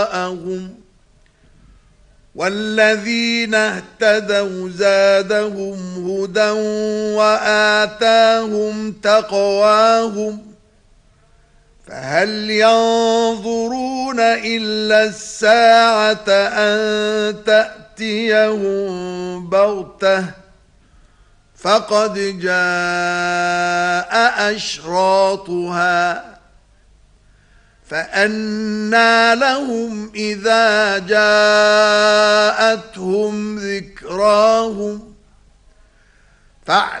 والذين اهتدوا زادهم هدى وآتاهم تقواهم فهل ينظرون إلا الساعة أن تأتيهم بغتة فقد جاء أشراطها فأنى لهم إذا جاءتهم ذكراهم